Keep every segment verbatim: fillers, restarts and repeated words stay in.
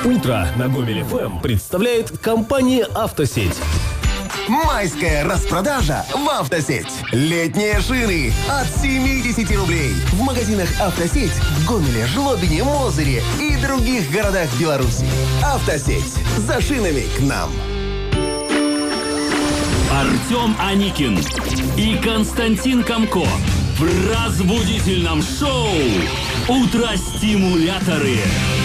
Утро на Гомель эф эм представляет компания «Автосеть». Майская распродажа в «Автосеть». Летние шины от семьдесят рублей. В магазинах «Автосеть» в Гомеле, Жлобине, Мозыре и других городах Беларуси. «Автосеть». За шинами к нам. Артем Аникин и Константин Комко в разбудительном шоу «Утро-стимуляторы».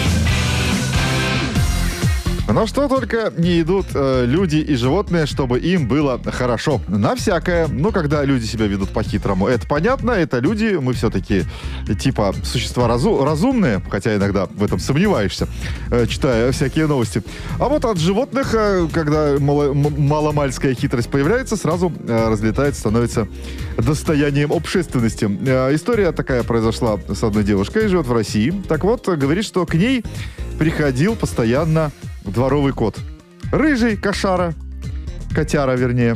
На что только не идут э, люди и животные, чтобы им было хорошо. На всякое. Ну, когда люди себя ведут по-хитрому, это понятно, это люди, мы все-таки типа существа разу- разумные, хотя иногда в этом сомневаешься, э, читая всякие новости. А вот от животных, э, когда мало- м- маломальская хитрость появляется, сразу э, разлетается, становится достоянием общественности. Э, история такая произошла с одной девушкой, живет в России. Так вот, говорит, что к ней приходил постоянно дворовый кот. Рыжий, кошара, котяра, вернее.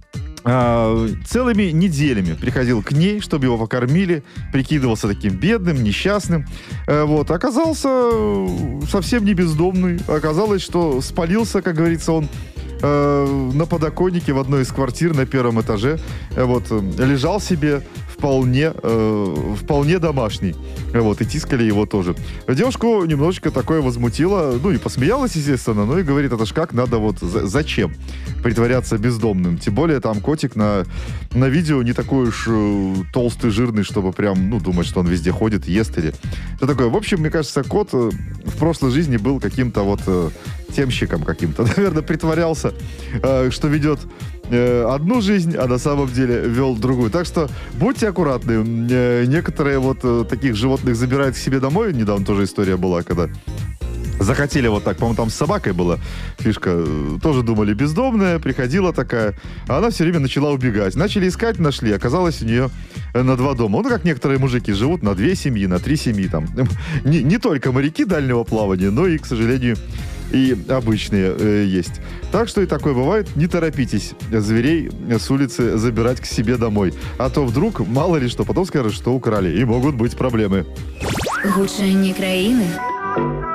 А, целыми неделями приходил к ней, чтобы его покормили. Прикидывался таким бедным, несчастным. А, вот. Оказался совсем не бездомный. Оказалось, что спалился, как говорится, он э, на подоконнике в одной из квартир на первом этаже. Вот. Лежал себе вполне, э, вполне домашний. Вот, и тискали его тоже. Девушку немножечко такое возмутило, ну и посмеялась, естественно, ну и говорит, это ж как надо вот, за- зачем притворяться бездомным? Тем более там котик на, на видео не такой уж э, толстый, жирный, чтобы прям, ну, думать, что он везде ходит, ест или что такое. В общем, мне кажется, кот э, в прошлой жизни был каким-то вот э, темщиком каким-то. Наверное, притворялся, э, что ведет э, одну жизнь, а на самом деле вел другую. Так что будьте аккуратны. Э, некоторые вот э, таких животных забирают к себе домой. Недавно тоже история была, когда захотели вот так, по-моему, там с собакой была фишка. Тоже думали, бездомная, приходила такая, а она все время начала убегать. Начали искать, нашли. Оказалось, у нее на два дома. Ну, как некоторые мужики живут на две семьи, на три семьи там. Не, не только моряки дальнего плавания, но и, к сожалению, и обычные э, есть. Так что и такое бывает. Не торопитесь зверей с улицы забирать к себе домой. А то вдруг, мало ли что, потом скажут, что украли. И могут быть проблемы. Гучні країни.